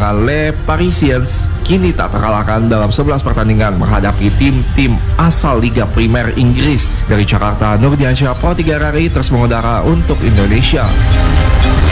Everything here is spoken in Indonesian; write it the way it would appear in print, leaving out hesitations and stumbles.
kedatangan Les Parisiens kini tak terkalahkan dalam 11 pertandingan menghadapi tim-tim asal Liga Primer Inggris. Dari Jakarta, Nurdiansyah, Pro 3 RRI terus mengudara untuk Indonesia.